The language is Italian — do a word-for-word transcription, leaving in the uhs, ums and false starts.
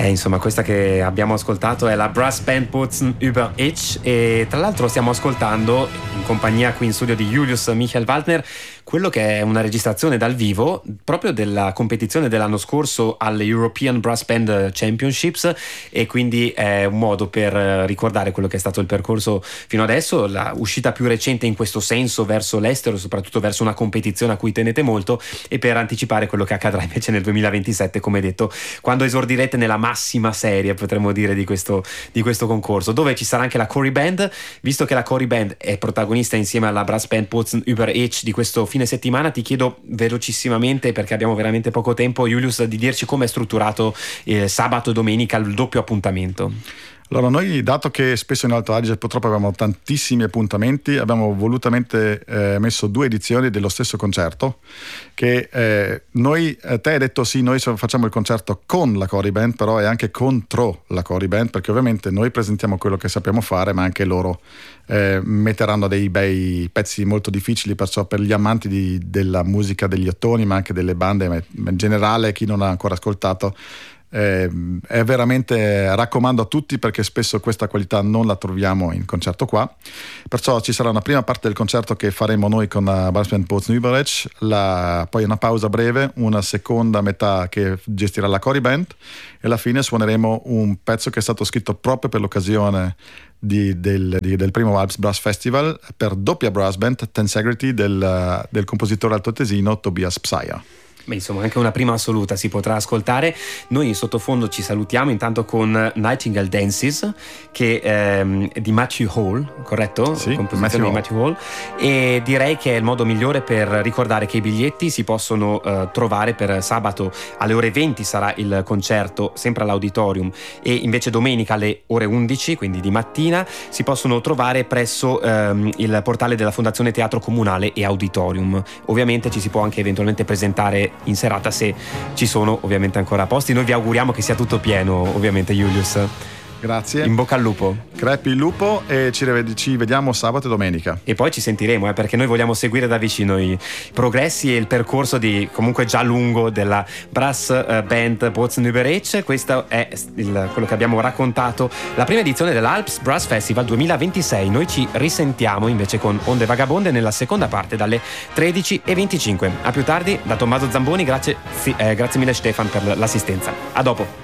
Eh, insomma, questa che abbiamo ascoltato è la Brass Band Bozen über Ich, e tra l'altro stiamo ascoltando in compagnia qui in studio di Julius Michael Waldner quello che è una registrazione dal vivo proprio della competizione dell'anno scorso alle European Brass Band Championships, e quindi è un modo per ricordare quello che è stato il percorso fino adesso, la uscita più recente in questo senso verso l'estero, soprattutto verso una competizione a cui tenete molto, e per anticipare quello che accadrà invece nel duemilaventisette, come detto, quando esordirete nella massima serie, potremmo dire, di questo, di questo concorso, dove ci sarà anche la Cory Band. Visto che la Cory Band è protagonista insieme alla Brass Band Bozen über Ich di questo fine settimana, ti chiedo velocissimamente, perché abbiamo veramente poco tempo, Julius, di dirci come è strutturato eh, sabato e domenica il doppio appuntamento. Allora, noi, dato che spesso in Alto Adige purtroppo abbiamo tantissimi appuntamenti, abbiamo volutamente eh, messo due edizioni dello stesso concerto, che eh, noi, te hai detto sì, noi facciamo il concerto con la Cory Band, però è anche contro la Cory Band, perché ovviamente noi presentiamo quello che sappiamo fare, ma anche loro eh, metteranno dei bei pezzi molto difficili, perciò per gli amanti di, della musica degli ottoni, ma anche delle bande, ma in generale chi non ha ancora ascoltato, Eh, è veramente, raccomando a tutti, perché spesso questa qualità non la troviamo in concerto qua. Perciò ci sarà una prima parte del concerto che faremo noi con la Brass Band Bozen über Ich, la, poi una pausa breve, una seconda metà che gestirà la Cory Band, e alla fine suoneremo un pezzo che è stato scritto proprio per l'occasione di, del, di, del primo Alps Brass Festival per doppia brass band, Tensegrity, del, del compositore altoatesino Tobias Psaja. Beh, insomma, anche una prima assoluta si potrà ascoltare. Noi in sottofondo ci salutiamo intanto con Nightingale Dances, che ehm, è di Matthew Hall, corretto? Sì, composizione Matthew di Matthew Hall. E direi che è il modo migliore per ricordare che i biglietti si possono eh, trovare per sabato alle ore venti sarà il concerto, sempre all'Auditorium, e invece domenica alle ore undici, quindi di mattina, si possono trovare presso ehm, il portale della Fondazione Teatro Comunale e Auditorium. Ovviamente ci si può anche eventualmente presentare in serata se ci sono ovviamente ancora posti. Noi vi auguriamo che sia tutto pieno, ovviamente, Julius. Grazie. In bocca al lupo. Crepi il lupo, e ci, ci vediamo sabato e domenica. E poi ci sentiremo, eh, perché noi vogliamo seguire da vicino i progressi e il percorso di comunque già lungo della Brass Band Bozen über Ich. Questo è il, quello che abbiamo raccontato, la prima edizione dell'Alps Brass Festival duemilaventisei. Noi ci risentiamo invece con Onde Vagabonde nella seconda parte dalle tredici e venticinque. A più tardi da Tommaso Zamboni. Grazie, sì, eh, grazie mille Stefan per l'assistenza. A dopo.